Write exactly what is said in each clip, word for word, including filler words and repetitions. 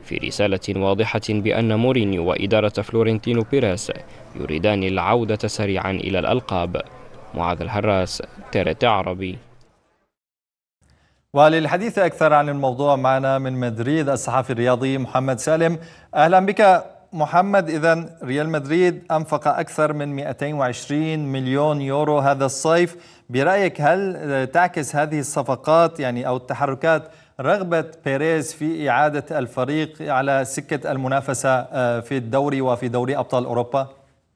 في رسالة واضحة بأن مورينيو وإدارة فلورنتينو بيريز يريدان العودة سريعا إلى الألقاب. معاذ الهراس، تيرت عربي. وللحديث أكثر عن الموضوع معنا من مدريد الصحفي الرياضي محمد سالم. أهلا بك محمد. إذن ريال مدريد أنفق أكثر من مئتين وعشرين مليون يورو هذا الصيف، برأيك هل تعكس هذه الصفقات يعني أو التحركات رغبة بيريز في إعادة الفريق على سكة المنافسة في الدوري وفي دوري أبطال أوروبا؟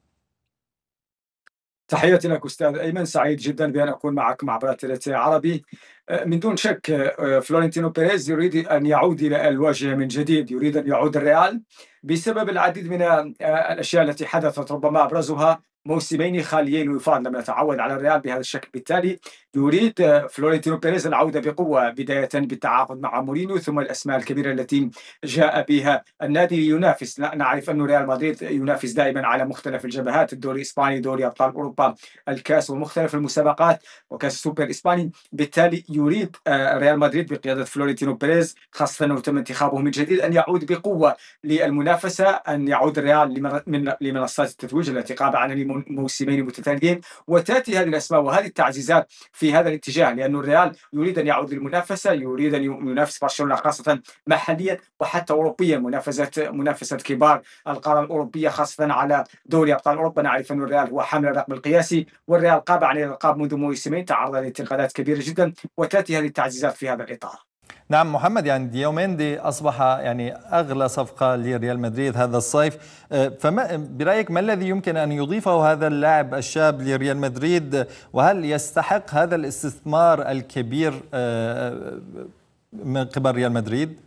تحياتي لك أستاذ أيمن، سعيد جدا بأن أكون معك مع قناة عربي. من دون شك فلورنتينو بيريز يريد أن يعود إلى الواجهة من جديد، يريد أن يعود الريال بسبب العديد من الأشياء التي حدثت، ربما أبرزها موسمين خاليين وفاض لم نتعود على الريال بهذا الشكل. بالتالي يريد فلورنتينو بيريز العودة بقوة، بداية بالتعاقد مع مورينيو ثم الأسماء الكبيرة التي جاء بها النادي ينافس. نعرف أن ريال مدريد ينافس دائما على مختلف الجبهات، الدوري الإسباني، دوري أبطال أوروبا، الكاس ومختلف المسابقات وكاس السوبر الإسباني. بالتالي يريد ريال مدريد بقيادة فلورنتينو بيريز، خاصة أنه تم انتخابه من جديد، أن يعود بقوة للمنافسة، أن يعود الريال لمنصات التتويج التي غاب عنها موسمين متتاليين، وتأتي هذه الأسماء وهذه التعزيزات في هذا الاتجاه، لأن الريال يريد أن يعود للمنافسة، يريد أن ينافس برشلونة خاصة محليا وحتى أوروبيا، منافسة منافسة كبار القارة الأوروبية خاصة على دوري أبطال أوروبا. نعرف أن الريال هو حامل الرقم القياسي، والريال قاب عن الألقاب منذ موسمين، تعرض لانتقادات كبيرة جدا، وتأتي هذه التعزيزات في هذا الإطار. نعم محمد، يعني ديوميندي أصبح يعني أغلى صفقة لريال مدريد هذا الصيف، فما برأيك ما الذي يمكن أن يضيفه هذا اللاعب الشاب لريال مدريد، وهل يستحق هذا الاستثمار الكبير من قبل ريال مدريد؟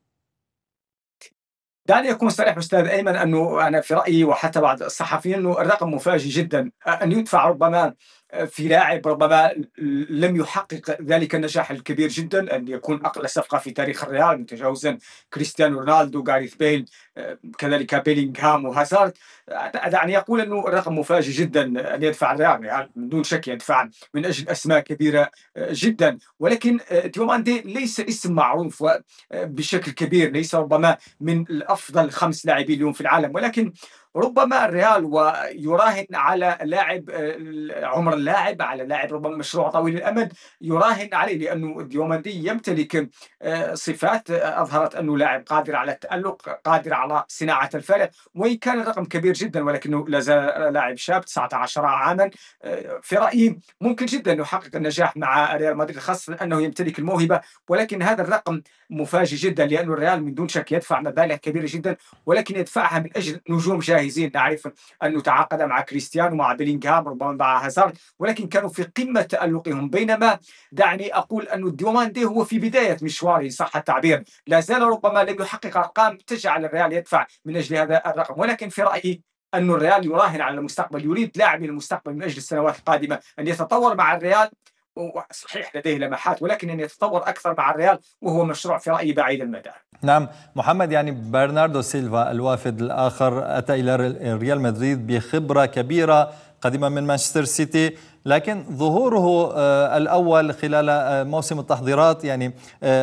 دعني أكون صريح أستاذ أيمن، أنه أنا في رأيي وحتى بعض الصحفيين أنه الرقم مفاجئ جدا، أن يدفع ربما في لاعب ربما لم يحقق ذلك النجاح الكبير جدا، أن يكون أقل صفقة في تاريخ الريال متجاوزا كريستيانو رونالدو، غاريث بيل، كذلك بيلينغهام وهازارد. دعني أقول أنه الرقم مفاجئ جدا أن يدفع الريال، يعني من دون شك يدفع من أجل أسماء كبيرة جدا، ولكن ديوماندي ليس اسم معروف بشكل كبير، ليس ربما من الأفضل خمس لاعبين اليوم في العالم، ولكن ربما الريال ويراهن على لاعب عمر اللاعب، على لاعب ربما مشروع طويل الأمد يراهن عليه، لأنه ديوماندي يمتلك صفات أظهرت أنه لاعب قادر على التألق، قادر على صناعة الفارق، وإن كان الرقم كبير جدا ولكنه لا زال لاعب شاب تسعة عشر عاما. في رأيي ممكن جدا أن يحقق النجاح مع ريال مدريد، خاصة أنه يمتلك الموهبة، ولكن هذا الرقم مفاجئ جدا، لأن الريال من دون شك يدفع مبالغ كبيرة جدا، ولكن يدفعها من أجل نجوم جاهزين. نعرف أنه تعاقد مع كريستيانو، مع بيلينغهام، ربما مع هازارد، ولكن كانوا في قمة تألقهم، بينما دعني أقول أن ديوماندي هو في بداية مشواره صح التعبير، لا زال ربما لم يحقق أرقام تجعل الريال يدفع من أجل هذا الرقم، ولكن في رأيي أن الريال يراهن على المستقبل، يريد لاعب للمستقبل من أجل السنوات القادمة، أن يتطور مع الريال. صحيح لديه لمحات، ولكن أن يتطور أكثر مع الريال، وهو مشروع في رأيي بعيد المدى. نعم محمد، يعني برناردو سيلفا الوافد الآخر أتى إلى ريال مدريد بخبرة كبيرة قديما من مانشستر سيتي، لكن ظهوره الأول خلال موسم التحضيرات يعني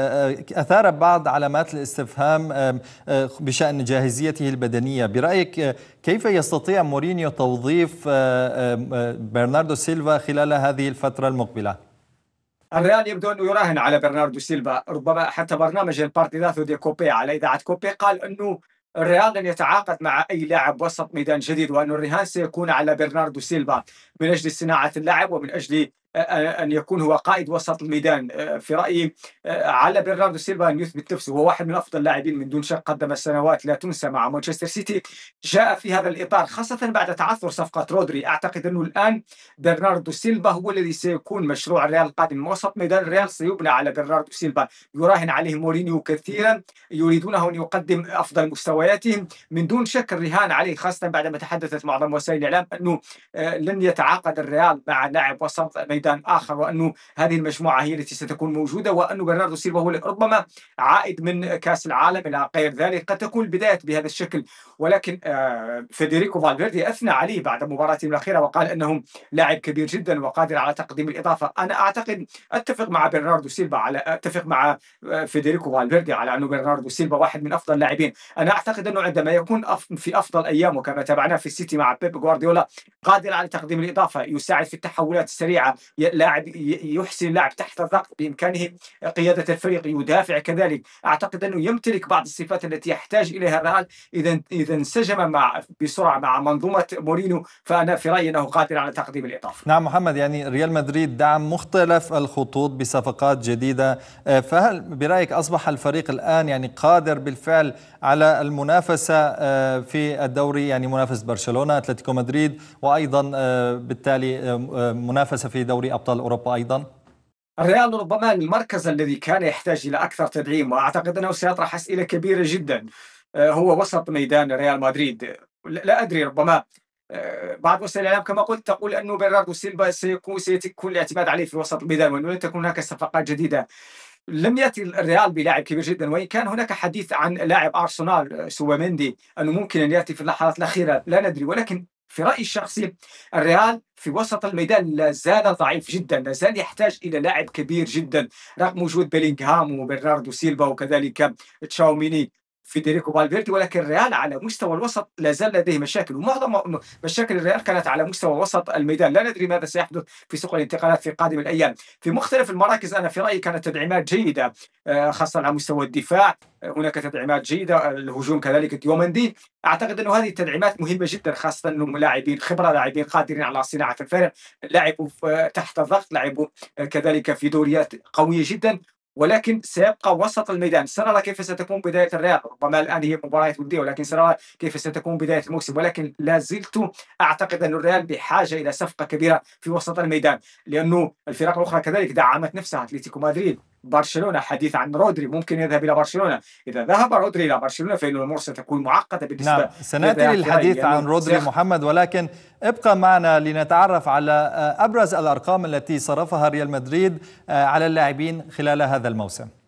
أثار بعض علامات الاستفهام بشأن جاهزيته البدنية. برأيك كيف يستطيع مورينيو توظيف برناردو سيلفا خلال هذه الفترة المقبلة؟ الريال يبدو أنه يراهن على برناردو سيلفا، ربما حتى برنامج البارتيداثو دي كوبي على إذاعة كوبي قال أنه الريال لن يتعاقد مع أي لاعب وسط ميدان جديد، وأن الرهان سيكون على برناردو سيلفا من أجل صناعة اللاعب ومن أجل أن يكون هو قائد وسط الميدان. في رأيي على برناردو سيلفا أن يثبت نفسه، هو واحد من أفضل اللاعبين من دون شك، قدم سنوات لا تنسى مع مانشستر سيتي، جاء في هذا الإطار خاصة بعد تعثر صفقة رودري. أعتقد أنه الآن برناردو سيلفا هو الذي سيكون مشروع الريال القادم، وسط ميدان الريال سيبنى على برناردو سيلفا، يراهن عليه مورينيو كثيرا، يريدونه أن يقدم أفضل مستوياتهم من دون شك، الرهان عليه، خاصة بعدما تحدثت معظم وسائل الإعلام أنه لن يتعاقد الريال مع لاعب وسط ميدان آخر، وأنه هذه المجموعة هي التي ستكون موجودة، وأنه برناردو سيلفا هو ربما عائد من كأس العالم إلى غير ذلك. قد تكون البداية بهذا الشكل، ولكن فيدريكو فالفيردي أثنى عليه بعد مباراتهم الأخيرة وقال أنه لاعب كبير جدا وقادر على تقديم الإضافة. أنا أعتقد أتفق مع برناردو سيلفا على أتفق مع فيدريكو فالفيردي على أنه برناردو سيلفا واحد من أفضل اللاعبين. أنا أعتقد أنه عندما يكون في أفضل أيامه كما تابعناه في السيتي مع بيب غوارديولا قادر على تقديم الإضافة، يساعد في التحولات السريعة، لاعب يحسن اللعب تحت الضغط، بإمكانه قيادة الفريق، يدافع كذلك. أعتقد أنه يمتلك بعض الصفات التي يحتاج إليها الريال. إذا إذا انسجم مع بسرعة مع منظومة مورينيو، فأنا في رأيي أنه قادر على تقديم الإضافة. نعم محمد، يعني ريال مدريد دعم مختلف الخطوط بصفقات جديدة، فهل برأيك أصبح الفريق الآن يعني قادر بالفعل على المنافسة في الدوري، يعني منافسة برشلونة، أتلتيكو مدريد، وأيضا بالتالي منافسة في دوري أبطال أوروبا أيضا؟ الريال ربما المركز الذي كان يحتاج إلى أكثر تدعيم، وأعتقد أنه سيطرح أسئلة كبيرة جدا، هو وسط ميدان ريال مدريد. لا أدري، ربما بعض وسائل الإعلام كما قلت تقول أنه برناردو سيلفا سيكون سيكون الاعتماد عليه في وسط الميدان وأنه لن تكون هناك صفقات جديدة. لم يأتي الريال بلاعب كبير جدا، وإن كان هناك حديث عن لاعب أرسنال سوباميندي أنه ممكن أن يأتي في اللحظات الأخيرة، لا ندري. ولكن في رأيي الشخصي الريال في وسط الميدان لا زال ضعيف جدا، لا زال يحتاج إلى لاعب كبير جدا رغم وجود بيلينغهام وبرناردو سيلفا وكذلك تشاوميني فيدريكو فالفيردي. ولكن الريال على مستوى الوسط لا زال لديه مشاكل، ومعظم مشاكل الريال كانت على مستوى وسط الميدان. لا ندري ماذا سيحدث في سوق الانتقالات في قادم الأيام. في مختلف المراكز أنا في رأيي كانت تدعيمات جيدة، خاصة على مستوى الدفاع هناك تدعيمات جيدة، الهجوم كذلك ديوماندي. أعتقد أنه هذه التدعيمات مهمة جدا، خاصة أنهم لاعبين خبرة، لاعبين قادرين على صناعة الفارق، لعبوا تحت الضغط، لعبوا كذلك في دوريات قوية جدا. ولكن سيبقى وسط الميدان. سنرى كيف ستكون بداية الريال، ربما الآن هي مباريات ودية، ولكن سنرى كيف ستكون بداية الموسم. ولكن لا زلت أعتقد أن الريال بحاجة إلى صفقة كبيرة في وسط الميدان، لأنه الفرق الأخرى كذلك دعمت نفسها. أتلتيكو مدريد، برشلونة، حديث عن رودري ممكن يذهب إلى برشلونة. إذا ذهب رودري إلى برشلونة فإن الأمور ستكون معقدة بالنسبة. نعم، سنأتي للحديث يعني عن رودري محمد، ولكن ابقى معنا لنتعرف على أبرز الأرقام التي صرفها ريال مدريد على اللاعبين خلال هذا الموسم.